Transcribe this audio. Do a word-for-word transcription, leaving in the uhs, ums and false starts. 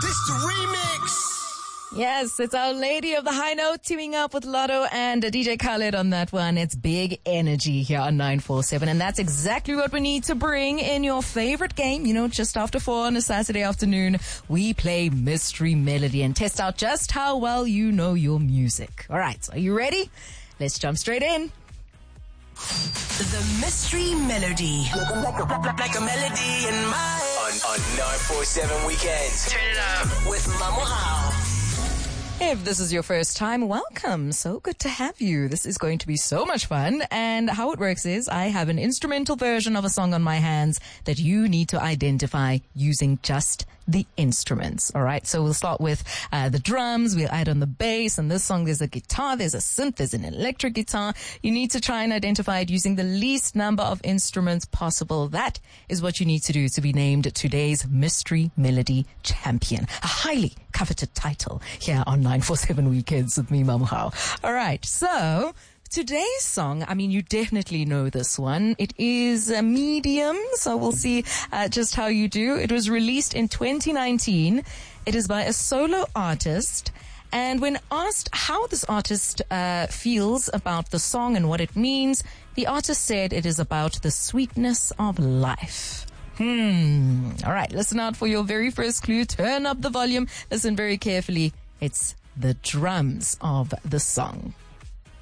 This the remix. Yes, it's Our Lady of the High Note teaming up with Lotto and D J Khaled on that one. It's big energy here on nine four seven, and that's exactly what we need to bring in your favorite game. You know, just after four on a Saturday afternoon, we play Mystery Melody and test out just how well you know your music. All right, so are you ready? Let's jump straight in. The Mystery Melody. Like a, like, like a melody in my... On, on nine four seven Weekends. Turn it up with Mama How. If this is your first time, welcome. So good to have you. This is going to be so much fun. And how it works is I have an instrumental version of a song on my hands that you need to identify using just the instruments. All right. So we'll start with uh, the drums. We'll add on the bass. And this song, there's a guitar, there's a synth, there's an electric guitar. You need to try and identify it using the least number of instruments possible. That is what you need to do to be named today's Mystery Melody Champion. A highly coveted title here on nine four seven Weekends with me, Mama How. All right. So today's song, I mean, you definitely know this one. It is a medium, so we'll see uh, just how you do. It was released in twenty nineteen. It is by a solo artist. And when asked how this artist uh, feels about the song and what it means, the artist said it is about the sweetness of life. Hmm. All right, listen out for your very first clue. Turn up the volume. Listen very carefully. It's the drums of the song.